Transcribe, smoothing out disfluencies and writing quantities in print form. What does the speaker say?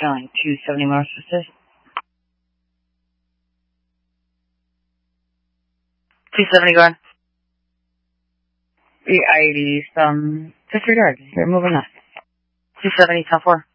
Sterling, 270 Morris Assist. 270, go ahead. The ID's, disregard. You're moving on. 270, 10-4.